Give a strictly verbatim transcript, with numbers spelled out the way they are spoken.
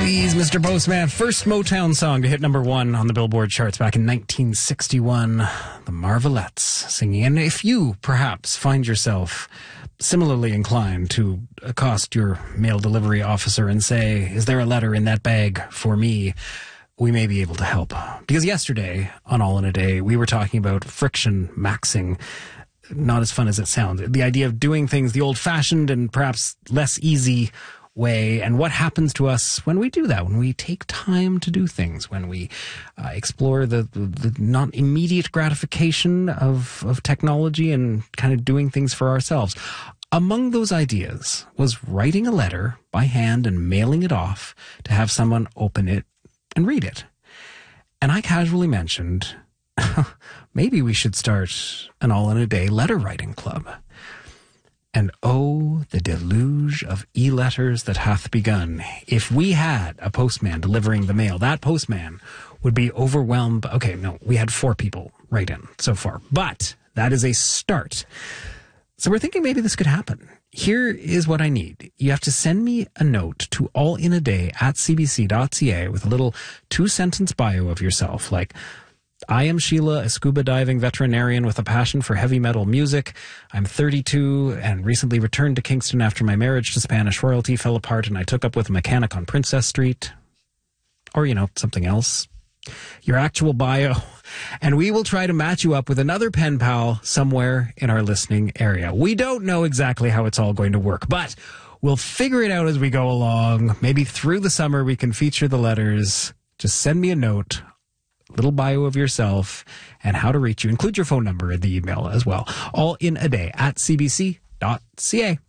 Please, Mister Postman. First Motown song to hit number one on the Billboard charts back in nineteen sixty-one. The Marvelettes singing. And if you, perhaps, find yourself similarly inclined to accost your mail delivery officer and say, is there a letter in that bag for me? We may be able to help. Because yesterday, on All in a Day, we were talking about friction maxing. Not as fun as it sounds. The idea of doing things the old-fashioned and perhaps less easy way, and what happens to us when we do that, when we take time to do things, when we uh, explore the, the, the not immediate gratification of, of technology and kind of doing things for ourselves. Among those ideas was writing a letter by hand and mailing it off to have someone open it and read it. And I casually mentioned, maybe we should start an all-in-a-day letter writing club. And oh, the deluge of e-letters that hath begun. If we had a postman delivering the mail, that postman would be overwhelmed. Okay, no, we had four people write in so far, but that is a start. So we're thinking maybe this could happen. Here is what I need. You have to send me a note to allinaday at c b c dot c a with a little two-sentence bio of yourself, like, I am Sheila, a scuba diving veterinarian with a passion for heavy metal music. I'm thirty-two and recently returned to Kingston after my marriage to Spanish royalty fell apart and I took up with a mechanic on Princess Street. Or, you know, something else. Your actual bio. And we will try to match you up with another pen pal somewhere in our listening area. We don't know exactly how it's all going to work, but we'll figure it out as we go along. Maybe through the summer we can feature the letters. Just send me a note. Little bio of yourself and how to reach you. Include your phone number in the email as well. All in a day at c b c dot c a.